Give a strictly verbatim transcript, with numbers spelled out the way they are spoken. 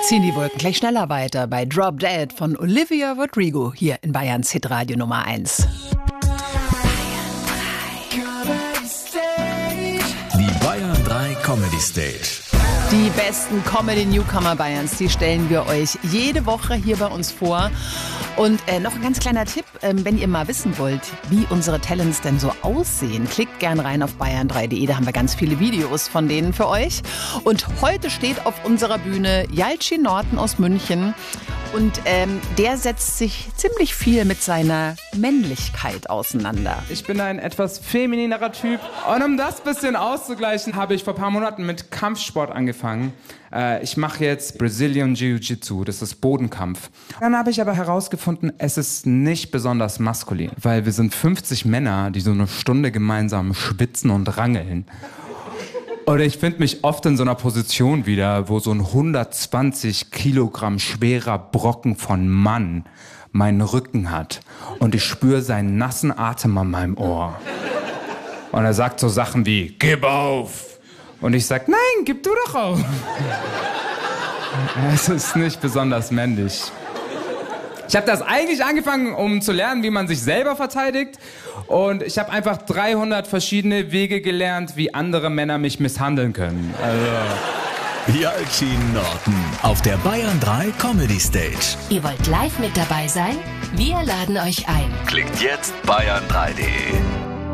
Ziehen die Wolken gleich schneller weiter bei Drop Dead von Olivia Rodrigo hier in Bayerns Hitradio Nummer eins. Die Bayern drei Comedy Stage. Die besten Comedy-Newcomer Bayerns, die stellen wir euch jede Woche hier bei uns vor. Und äh, noch ein ganz kleiner Tipp, ähm, wenn ihr mal wissen wollt, wie unsere Talents denn so aussehen, klickt gern rein auf bayern drei punkt de, da haben wir ganz viele Videos von denen für euch. Und heute steht auf unserer Bühne Yalcin Norton aus München. Und ähm, der setzt sich ziemlich viel mit seiner Männlichkeit auseinander. Ich bin ein etwas femininerer Typ. Und um das bisschen auszugleichen, habe ich vor ein paar Monaten mit Kampfsport angefangen. Äh, ich mache jetzt Brazilian Jiu-Jitsu, das ist Bodenkampf. Dann habe ich aber herausgefunden, es ist nicht besonders maskulin. Weil wir sind fünfzig Männer, die so eine Stunde gemeinsam schwitzen und rangeln. Oder ich finde mich oft in so einer Position wieder, wo so ein hundertzwanzig Kilogramm schwerer Brocken von Mann meinen Rücken hat. Und ich spüre seinen nassen Atem an meinem Ohr. Und er sagt so Sachen wie, gib auf. Und ich sag, nein, gib du doch auf. Es ist nicht besonders männlich. Ich habe das eigentlich angefangen, um zu lernen, wie man sich selber verteidigt. Und ich habe einfach dreihundert verschiedene Wege gelernt, wie andere Männer mich misshandeln können. Also Yalcin Norton auf der Bayern drei Comedy Stage. Ihr wollt live mit dabei sein? Wir laden euch ein. Klickt jetzt bayern drei punkt de.